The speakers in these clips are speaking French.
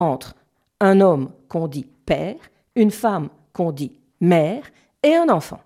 entre un homme qu'on dit père, une femme qu'on dit mère et un enfant.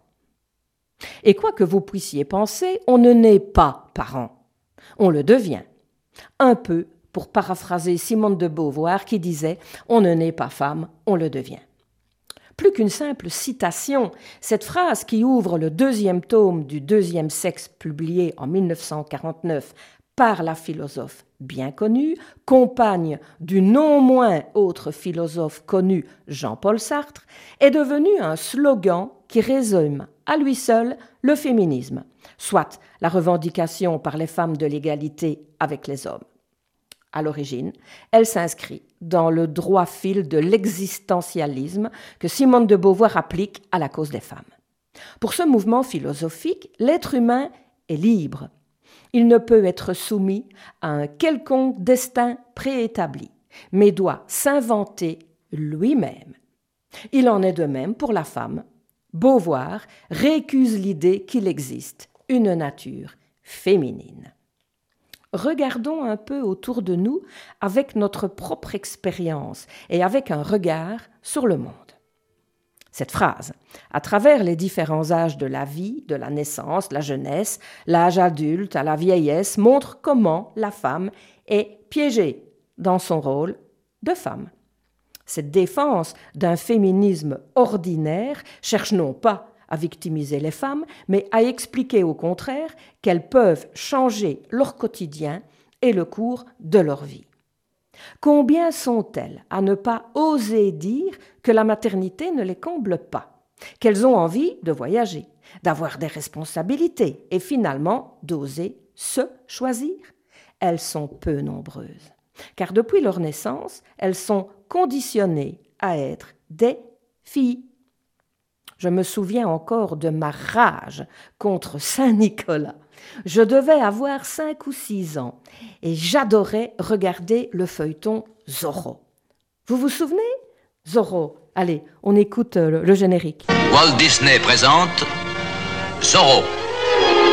Et quoi que vous puissiez penser, on ne naît pas parent, on le devient. Un peu pour paraphraser Simone de Beauvoir qui disait « On ne naît pas femme, on le devient ». Plus qu'une simple citation, cette phrase qui ouvre le 2e tome du 2e sexe publié en 1949 par la philosophe bien connue, compagne du non moins autre philosophe connu Jean-Paul Sartre, est devenue un slogan qui résume à lui seul le féminisme, soit la revendication par les femmes de l'égalité avec les hommes. À l'origine, elle s'inscrit dans le droit fil de l'existentialisme que Simone de Beauvoir applique à la cause des femmes. Pour ce mouvement philosophique, l'être humain est libre. Il ne peut être soumis à un quelconque destin préétabli, mais doit s'inventer lui-même. Il en est de même pour la femme. Beauvoir récuse l'idée qu'il existe une nature féminine. Regardons un peu autour de nous avec notre propre expérience et avec un regard sur le monde. Cette phrase, à travers les différents âges de la vie, de la naissance, la jeunesse, l'âge adulte à la vieillesse, montre comment la femme est piégée dans son rôle de femme. Cette défense d'un féminisme ordinaire cherche non pas à victimiser les femmes, mais à expliquer au contraire qu'elles peuvent changer leur quotidien et le cours de leur vie. Combien sont-elles à ne pas oser dire que la maternité ne les comble pas, qu'elles ont envie de voyager, d'avoir des responsabilités et finalement d'oser se choisir? Elles sont peu nombreuses, car depuis leur naissance, elles sont conditionnées à être des filles. Je me souviens encore de ma rage contre Saint-Nicolas. Je devais avoir 5 ou 6 ans et j'adorais regarder le feuilleton Zorro. Vous vous souvenez? Zorro. Allez, on écoute le générique. Walt Disney présente Zorro.